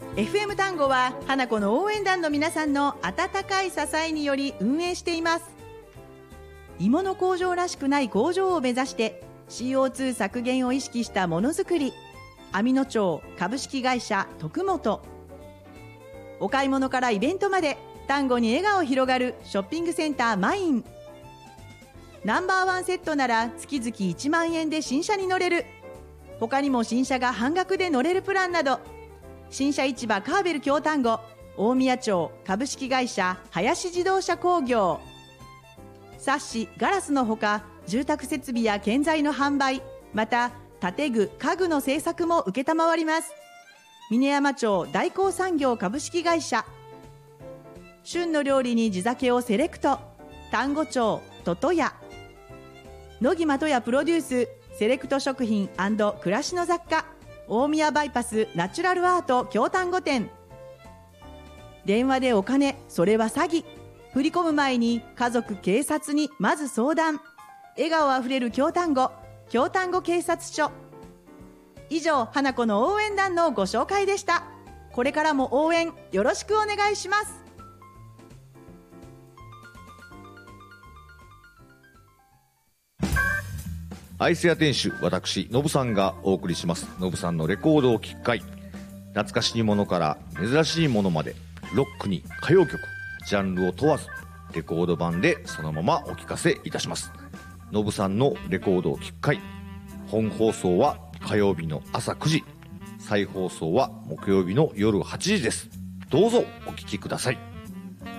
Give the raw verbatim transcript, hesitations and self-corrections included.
エフエム 単語は花子の応援団の皆さんの温かい支えにより運営しています。芋の工場らしくない工場を目指して シーオーツー 削減を意識したものづくり、網野町株式会社徳本。お買い物からイベントまで単語に笑顔広がるショッピングセンターマイン。ナンバーワンセットなら月々いちまんえんで新車に乗れる。他にも新車が半額で乗れるプランなど、新車市場カーベル京丹後大宮町株式会社林自動車工業。サッシガラスのほか住宅設備や建材の販売、また建具家具の製作も承ります。峰山町大光産業株式会社。旬の料理に地酒をセレクト、丹後町ととや。野木まとやプロデュースセレクト食品&暮らしの雑貨、大宮バイパスナチュラルアート京丹後店。電話でお金、それは詐欺。振り込む前に家族警察にまず相談。笑顔あふれる京丹後京丹後警察署。以上、花子の応援団のご紹介でした。これからも応援よろしくお願いします。 アイス屋店主私のぶさんがお送りしますのぶさんのレコードを聴く会。懐かしいものから珍しいものまで、ロックに歌謡曲、ジャンルを問わずレコード版でそのままお聴かせいたします。のぶさんのレコードを聴く会、本放送は火曜日の朝くじ、再放送は木曜日の夜はちじです。どうぞお聴きください。